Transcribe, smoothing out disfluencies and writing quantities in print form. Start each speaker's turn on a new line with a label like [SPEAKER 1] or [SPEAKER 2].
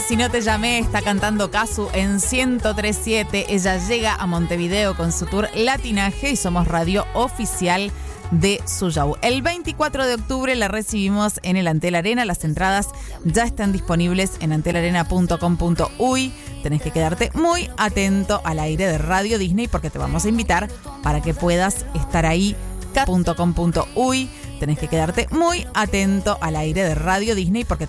[SPEAKER 1] Si no te llamé, está cantando Casu en 103.7. Ella llega a Montevideo con su tour Latinaje y somos radio oficial de su show. El 24 de octubre la recibimos en el Antel Arena. Las entradas ya están disponibles en antelarena.com.uy. Tenés que quedarte muy atento al aire de Radio Disney porque te vamos a invitar para que puedas estar ahí. .com.uy. Tenés que quedarte muy atento al aire de Radio Disney porque